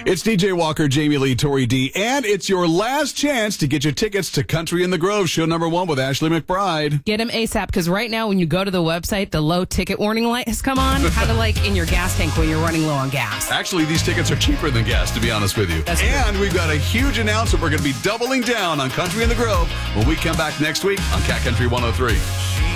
It's DJ Walker, Jamie Lee, Tori D, and it's your last chance to get your tickets to Country in the Grove, show number 1 with Ashley McBride. Get them ASAP, because right now when you go to the website, the low ticket warning light has come on, kind of like in your gas tank when you're running low on gas. Actually, these tickets are cheaper than gas, to be honest with you. That's and true. We've got a huge announcement. We're going to be doubling down on Country in the Grove when we come back next week on Cat Country 103.